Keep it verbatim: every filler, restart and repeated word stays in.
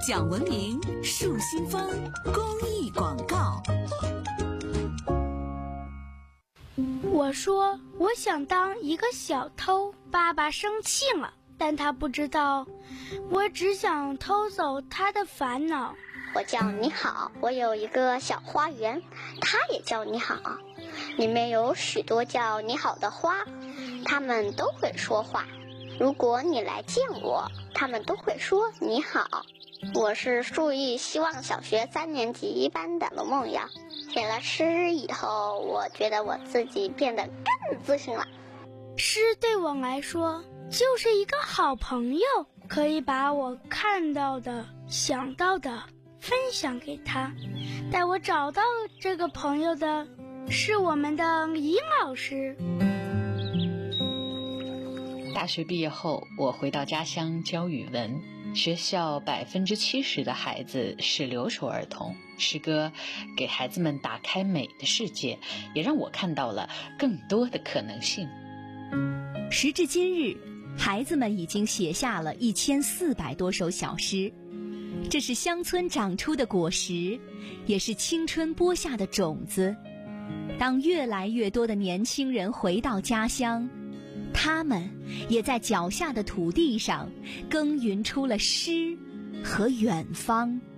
讲文明树新风公益广告。 我说我想当一个小偷，爸爸生气了，但他不知道我只想偷走他的烦恼。 我叫你好，我有一个小花园，它也叫你好，里面有许多叫你好的花，它们都会说话。如果你来见我，它们都会说你好。我是树艺希望小学三年级一班的罗梦瑶。写了诗以后，我觉得我自己变得更自信了。 诗对我来说就是一个好朋友，可以把我看到的、想到的分享给他。带我找到这个朋友的是我们的李老师。 大学毕业后，我回到家乡教语文。学校百分之七十的孩子是留守儿童，诗歌给孩子们打开美的世界，也让我看到了更多的可能性。 时至今日，孩子们已经写下了一千四百多首小诗，这是乡村长出的果实，也是青春播下的种子。当越来越多的年轻人回到家乡，他们也在脚下的土地上耕耘出了诗和远方。